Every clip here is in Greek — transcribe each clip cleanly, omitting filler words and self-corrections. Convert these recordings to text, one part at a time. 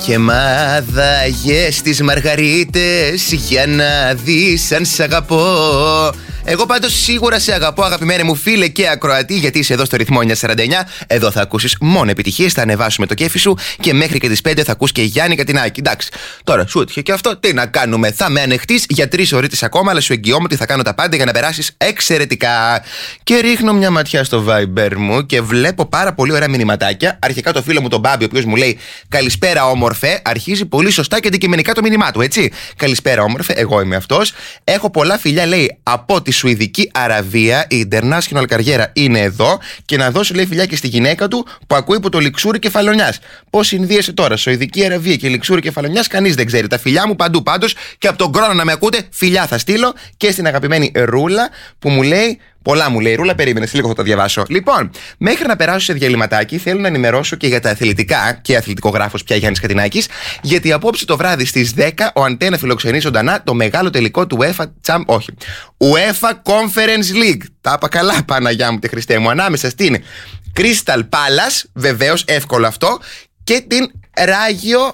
Και μάδαγες τις μαργαρίτες για να δεις αν σ' αγαπώ. Εγώ πάντως σίγουρα σε αγαπώ, αγαπημένοι μου φίλε και ακροατή, γιατί είσαι εδώ στο ρυθμό 949. Εδώ θα ακούσεις μόνο επιτυχίες, θα ανεβάσουμε το κέφι σου και μέχρι και τις 5 θα ακούς και Γιάννη Κατινάκη. Εντάξει, τώρα σου έτυχε και αυτό, τι να κάνουμε. Θα με ανεχτείς για 3 ώρες ακόμα, αλλά σου εγγυώμαι ότι θα κάνω τα πάντα για να περάσεις εξαιρετικά. Και ρίχνω μια ματιά στο Viber μου και βλέπω πάρα πολύ ωραία μηνυματάκια. Αρχικά το φίλο μου τον Μπάμπη, ο οποίος μου λέει καλησπέρα όμορφε. Αρχίζει πολύ σωστά και αντικειμενικά το μήνυμά του, έτσι. Καλησπέρα όμορφε, εγώ είμαι αυτός. Έχω πολλά φιλιά, λέει, από τη Σουηδική Αραβία. Η International Καριέρα είναι εδώ. Και να δώσω, λέει, φιλιά και στη γυναίκα του που ακούει από το Λιξούρι Κεφαλονιάς. Πώς συνδύεσαι τώρα Σουηδική Αραβία και Λιξούρι Κεφαλονιάς, κανείς δεν ξέρει. Τα φιλιά μου παντού πάντως και από τον χρόνο να με ακούτε, φιλιά θα στείλω και στην αγαπημένη Ρούλα που μου λέει. Πολλά μου λέει, Ρούλα, περίμενε, σε λίγο θα το διαβάσω. Λοιπόν, μέχρι να περάσω σε διαλυματάκι, θέλω να ενημερώσω και για τα αθλητικά και αθλητικογράφος πια Γιάννης Κατινάκης, γιατί απόψε το βράδυ στις 10 ο Αντένα φιλοξενεί ζωντανά το μεγάλο τελικό του UEFA Conference League. Τα είπα καλά, Παναγιά μου, τη Χριστέ μου, ανάμεσα στην Crystal Palace, βεβαίως εύκολο αυτό, και την Ράγιο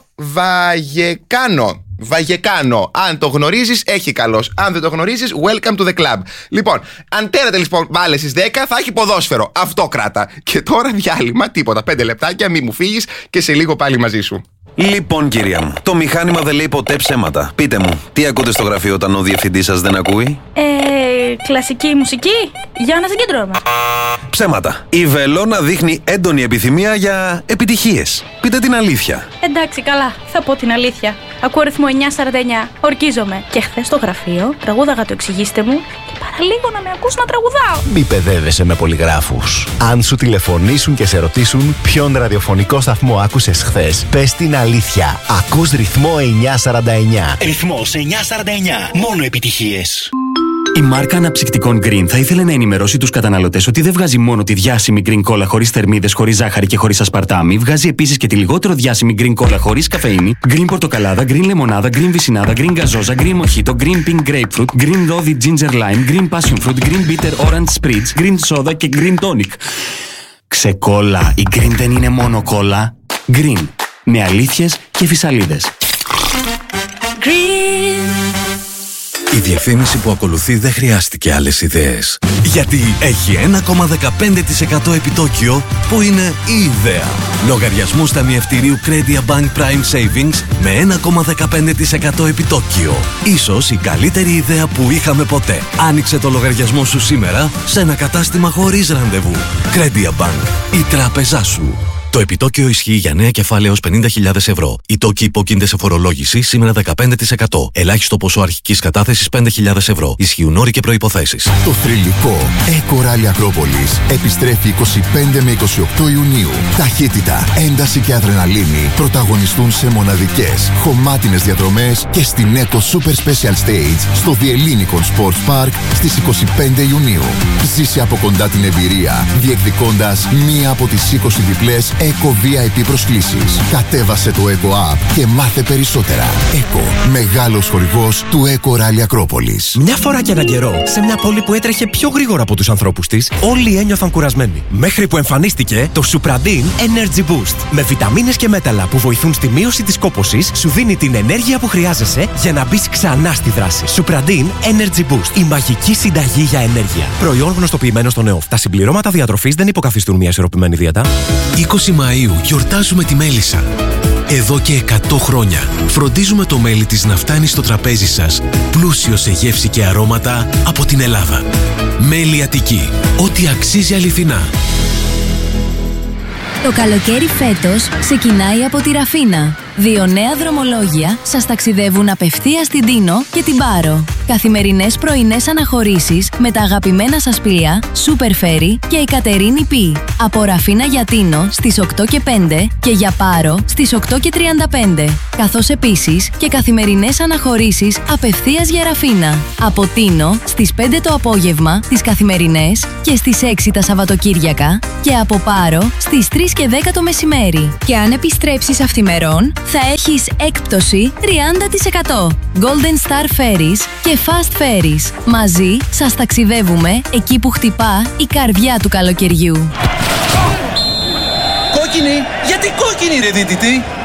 Βαγεκάνο. Αν το γνωρίζεις, έχει καλός. Αν δεν το γνωρίζεις, welcome to the club. Λοιπόν, Αντένα λοιπόν βάλε στις 10 θα έχει ποδόσφαιρο. Αυτό κράτα. Και τώρα διάλειμμα, τίποτα. 5 λεπτάκια, μη μου φύγεις και σε λίγο πάλι μαζί σου. Λοιπόν, κυρία μου, το μηχάνημα δεν λέει ποτέ ψέματα. Πείτε μου, τι ακούτε στο γραφείο όταν ο διευθυντής σας δεν ακούει? Κλασική μουσική, για να συγκεντρώμε. Ψέματα. Η Βελόνα δείχνει έντονη επιθυμία για επιτυχίες. Πείτε την αλήθεια. Εντάξει, καλά, θα πω την αλήθεια. Ακούω ρυθμό 949, ορκίζομαι. Και χθες στο γραφείο τραγούδαγα το εξηγήστε μου και παραλίγο να με ακούς να τραγουδάω. Μη παιδεύεσαι με πολυγράφους. Αν σου τηλεφωνήσουν και σε ρωτήσουν ποιον ραδιοφωνικό σταθμό άκουσες χθες, πες την αλήθεια. Ακούς ρυθμό 949. Ρυθμός 949, μόνο επιτυχίες. Η μάρκα αναψυκτικών Green θα ήθελε να ενημερώσει τους καταναλωτές ότι δεν βγάζει μόνο τη διάσημη Green Cola χωρίς θερμίδες, χωρίς ζάχαρη και χωρίς ασπαρτάμι, βγάζει επίσης και τη λιγότερο διάσημη Green Cola χωρίς καφεΐνη, Green Πορτοκαλάδα, Green Λεμονάδα, Green Βυσσινάδα, Green Γκαζόζα, Green Mojito, Green Pink Grapefruit, Green Rosy Ginger Lime, Green Passion Fruit, Green Bitter Orange Spritz, Green Soda και Green Tonic. Ξεκόλα, η Green δεν είναι μόνο κόλλα. Green, με αλήθειες και φυσαλίδες. Η διαφήμιση που ακολουθεί δεν χρειάστηκε άλλες ιδέες. Γιατί έχει 1,15% επιτόκιο που είναι η ιδέα. Λογαριασμούς ταμιευτηρίου Credit Bank Prime Savings με 1,15% επιτόκιο. Ίσως η καλύτερη ιδέα που είχαμε ποτέ. Άνοιξε το λογαριασμό σου σήμερα σε ένα κατάστημα χωρίς ραντεβού. Credit Bank, η τράπεζά σου. Το επιτόκιο ισχύει για νέα κεφάλαια έως 50.000 ευρώ. Οι τόκοι υπόκεινται σε φορολόγηση σήμερα 15%. Ελάχιστο ποσό αρχικής κατάθεσης 5.000 ευρώ. Ισχύουν όροι και προϋποθέσεις. Το θρυλικό Eco Rally Ακρόπολης επιστρέφει 25 με 28 Ιουνίου. Ταχύτητα, ένταση και αδρεναλίνη πρωταγωνιστούν σε μοναδικές, χωμάτινες διαδρομές και στην Eco Super Special Stage στο Διελλήνικον Sports Park στις 25 Ιουνίου. Ζήσε από κοντά την εμπειρία, διεκδικώντας μία από τις 20 διπλές Eco VIP προσκλήσεις. Κατέβασε το Eco App και μάθε περισσότερα. Eco, μεγάλος χορηγός του Eco Rally Ακρόπολης. Μια φορά και έναν καιρό, σε μια πόλη που έτρεχε πιο γρήγορα από τους ανθρώπους της, όλοι ένιωθαν κουρασμένοι. Μέχρι που εμφανίστηκε το Supradin Energy Boost. Με βιταμίνες και μέταλλα που βοηθούν στη μείωση της κόπωσης, σου δίνει την ενέργεια που χρειάζεσαι για να μπεις ξανά στη δράση. Supradin Energy Boost. Η μαγική συνταγή για ενέργεια. Προϊόν γνωστοποιημένο στο νέο. Τα συμπληρώματα διατροφής δεν υποκαθιστούν μια ισορροπημένη δίαιτα. 20 Μαΐου γιορτάζουμε τη μέλισσα. Εδώ και 100 χρόνια φροντίζουμε το μέλι της να φτάνει στο τραπέζι σας πλούσιο σε γεύση και αρώματα από την Ελλάδα. Μέλι Αττική. Ό,τι αξίζει αληθινά. Το καλοκαίρι φέτος ξεκινάει από τη Ραφίνα. 2 νέα δρομολόγια σας ταξιδεύουν απευθείας στην Τίνο και την Πάρο. Καθημερινές πρωινές αναχωρήσεις με τα αγαπημένα σας πλοία Super Ferry και η Κατερίνη Πι. Από Ραφίνα για Τίνο στις 8 και 5 και για Πάρο στις 8 και 35. Καθώς επίσης και καθημερινές αναχωρήσεις απευθείας για Ραφίνα. Από Τίνο στις 5 το απόγευμα τις καθημερινές και στις 6 τα Σαββατοκύριακα και από Πάρο στις 3 και 10 το μεσημέρι. Και αν επιστρέψεις αυθημερών θα έχεις έκπτωση 30%. Golden Star Ferries και Fast Ferries. Μαζί σας ταξιδεύουμε εκεί που χτυπά η καρδιά του καλοκαιριού. Κόκκινη! Γιατί κόκκινη ρε δίτητη!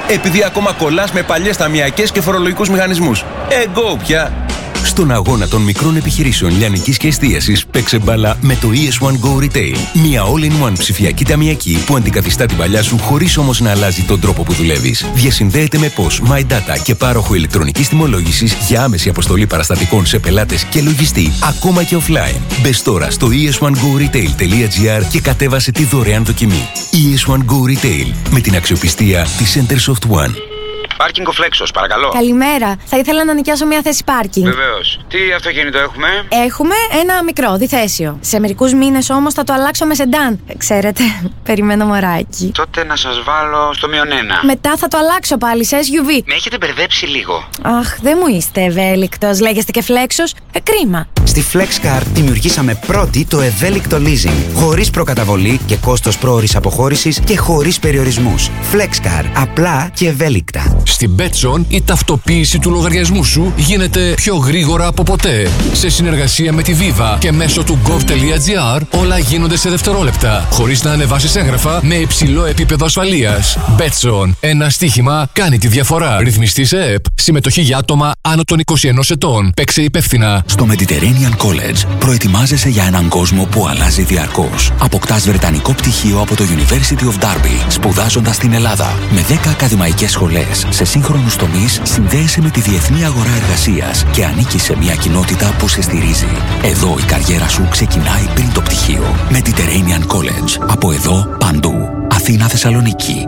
επειδή ακόμα κολλάς με παλιές ταμιακές και φορολογικούς μηχανισμούς. Εγώ πια. Στον αγώνα των μικρών επιχειρήσεων λιανικής και εστίασης, παίξε μπάλα με το ES1 Go Retail. Μια all-in-one ψηφιακή ταμιακή που αντικαθιστά την παλιά σου χωρίς όμως να αλλάζει τον τρόπο που δουλεύεις. Διασυνδέεται με POS, My Data και πάροχο ηλεκτρονικής τιμολόγησης για άμεση αποστολή παραστατικών σε πελάτες και λογιστή, ακόμα και offline. Μπες τώρα στο es1goretail.gr και κατέβασε τη δωρεάν δοκιμή. ES1 Go Retail, με την αξιοπιστία της Centersoft One. Πάρκινγκ ο Φλέξος, παρακαλώ. Καλημέρα. Θα ήθελα να νοικιάσω μια θέση πάρκινγκ. Βεβαίως. Τι αυτοκίνητο έχουμε? Έχουμε ένα μικρό, διθέσιο. Σε μερικούς μήνες όμως θα το αλλάξω με σεντάν. Ξέρετε, περιμένω μωράκι. Τότε να σας βάλω στο -1. Μετά θα το αλλάξω πάλι σε SUV. Με έχετε μπερδέψει λίγο. Αχ, δεν μου είστε ευέλικτος. Λέγεστε και Φλέξος. Κρίμα. Στη FlexCar δημιουργήσαμε πρώτη το ευέλικτο leasing. Χωρίς προκαταβολή και κόστος πρόωρης αποχώρησης και χωρίς περιορισμούς. FlexCar. Απλά και ευέλικτα. Στην Betson η ταυτοποίηση του λογαριασμού σου γίνεται πιο γρήγορα από ποτέ. Σε συνεργασία με τη Viva και μέσω του gov.gr όλα γίνονται σε δευτερόλεπτα, χωρίς να ανεβάσεις έγγραφα με υψηλό επίπεδο ασφαλείας. Betson. Ένα στοίχημα κάνει τη διαφορά. Ρυθμιστή σε ΕΕΠ. Συμμετοχή για άτομα άνω των 21 ετών. Παίξε υπεύθυνα. Στο Mediterranean College προετοιμάζεσαι για έναν κόσμο που αλλάζει διαρκώς. Αποκτάς βρετανικό πτυχίο από το University of Derby, σπουδάζοντας στην Ελλάδα. Με 10 ακαδημαϊκές σχολές σε σύγχρονους τομείς, συνδέεσαι με τη διεθνή αγορά εργασίας και ανήκεις σε μια κοινότητα που σε στηρίζει. Εδώ η καριέρα σου ξεκινάει πριν το πτυχίο. Mediterranean College. Από εδώ παντού. Αθήνα, Θεσσαλονίκη.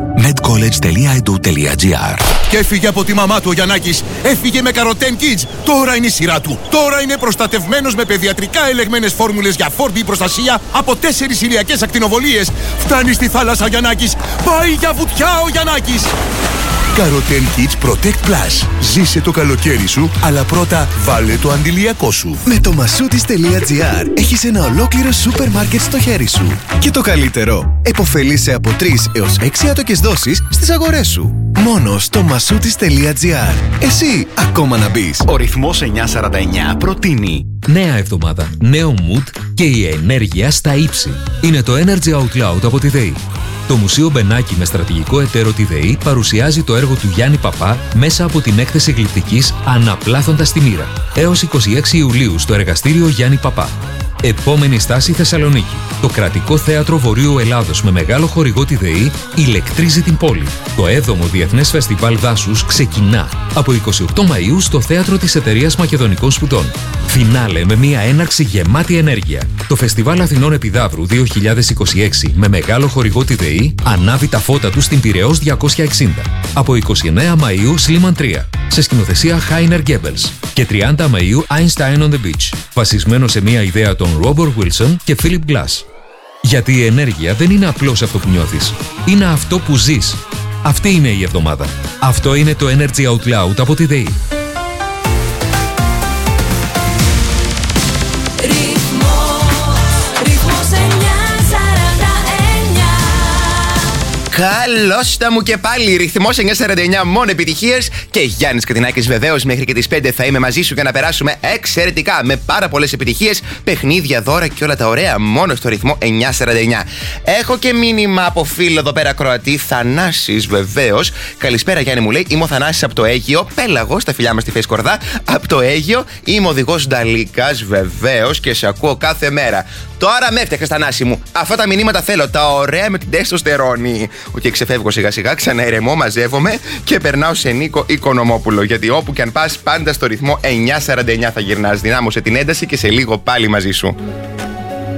medcollege.edu.gr. Και έφυγε από τη μαμά του ο Γιαννάκης. Έφυγε με Carotene Kids. Τώρα είναι η σειρά του. Τώρα είναι προστατευμένος με παιδιατρικά ελεγμένες φόρμουλες για φόρτη προστασία από 4 ηλιακές ακτινοβολίες. Φτάνει στη θάλασσα ο Γιαννάκης. Πάει για βουτιά ο Γιαννάκης. Carotene Kids Protect Plus. Ζήσε το καλοκαίρι σου, αλλά πρώτα βάλε το αντιλιακό σου. Με το masoutis.gr έχεις ένα ολόκληρο σούπερ μάρκετ στο χέρι σου. Και το καλύτερο, επωφελείσαι από 3 έως 6 άτοκες δόσεις στις αγορές σου. Μόνο στο masoutis.gr. Εσύ ακόμα να μπεις. Ο ρυθμός 949 προτείνει νέα εβδομάδα, νέο mood και η ενέργεια στα ύψη. Είναι το Energy Out Loud από τη ΔΕΗ. Το Μουσείο Μπενάκη με στρατηγικό εταίρο τη ΔΕΗ παρουσιάζει το έργο του Γιάννη Παπά μέσα από την έκθεση γλυπτικής «Αναπλάθοντας τη μοίρα» έως 26 Ιουλίου στο εργαστήριο Γιάννη Παπά. Επόμενη στάση Θεσσαλονίκη. Το Κρατικό Θέατρο Βορείου Ελλάδος με μεγάλο χορηγό τη ΔΕΗ ηλεκτρίζει την πόλη. Το 7ο Διεθνές Φεστιβάλ Δάσους ξεκινά από 28 Μαΐου στο Θέατρο της Εταιρείας Μακεδονικών Σπουδών. Φινάλε με μια έναρξη γεμάτη ενέργεια. Το Φεστιβάλ Αθηνών Επιδαύρου 2026 με μεγάλο χορηγό τη ΔΕΗ ανάβει τα φώτα του στην Πειραιώς 260. Από 29 Μαΐου Σλίμαν 3 σε σκηνοθεσία Χάινερ Γκέμπελς και 30 Μαΐου Einstein on the Beach, βασισμένο σε μια ιδέα των Ρόμπερτ Βίλσον και Φίλιπ Γκλάς. Γιατί η ενέργεια δεν είναι απλώς αυτό που νιώθεις, είναι αυτό που ζεις. Αυτή είναι η εβδομάδα. Αυτό είναι το Energy Out Loud από τη ΔΕΗ. Καλώς τα μου και πάλι. Ρυθμός 949, μόνο επιτυχίες. Και Γιάννης Κατινάκης βεβαίως. Μέχρι και τις 5 θα είμαι μαζί σου για να περάσουμε εξαιρετικά με πάρα πολλές επιτυχίες, παιχνίδια, δώρα και όλα τα ωραία. Μόνο στο ρυθμό 949. Έχω και μήνυμα από φίλο εδώ πέρα Κροατή, Θανάσης βεβαίως. Καλησπέρα Γιάννη, μου λέει. Είμαι ο Θανάσης από το Αίγυο. Πέλαγος, τα φιλιά μας στη Φέση Κορδά. Από το Αίγυο. Είμαι οδηγός Νταλίκας βεβαίως και σε ακούω κάθε μέρα. Τώρα με έφτιαξες Θανάση μου. Αυτά τα μηνύματα θέλω. Τα ωραία με την τεστοστερόνη. Και ξεφεύγω σιγά σιγά, ξαναερεμώ, μαζεύομαι και περνάω σε Νίκο Οικονομόπουλο. Γιατί όπου και αν πας, πάντα στο ρυθμό 949 θα γυρνάς. Δυνάμωσε την ένταση και σε λίγο πάλι μαζί σου.